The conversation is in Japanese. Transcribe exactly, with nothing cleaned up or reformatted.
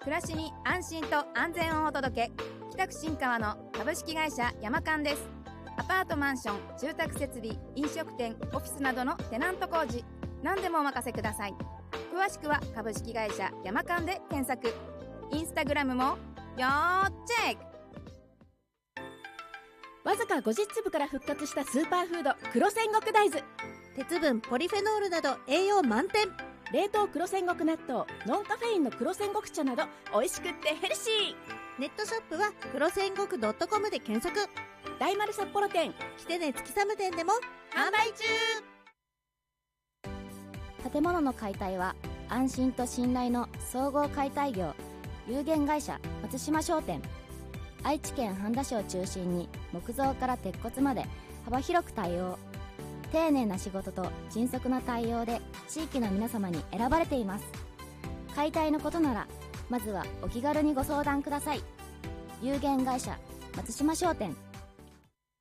暮らしに安心と安全をお届け、北区新川の株式会社山間です。アパートマンション、住宅設備、飲食店、オフィスなどのテナント工事、何でもお任せください。詳しくは株式会社山間で検索。インスタグラムもよーチェック。 わずかごじゅっつぶから復活したスーパーフード黒戦国大豆。 鉄分、ポリフェノールなど栄養満点。 冷凍黒戦国納豆、ノンカフェインの黒戦国茶など美味しくってヘルシー。 ネットショップは黒戦国 .com で検索。 大丸札幌店、 キテネ月寒店でも販売中。 建物の解体は安心と信頼の総合解体業、有限会社松島商店。愛知県半田市を中心に木造から鉄骨まで幅広く対応。丁寧な仕事と迅速な対応で地域の皆様に選ばれています。解体のことならまずはお気軽にご相談ください。有限会社松島商店。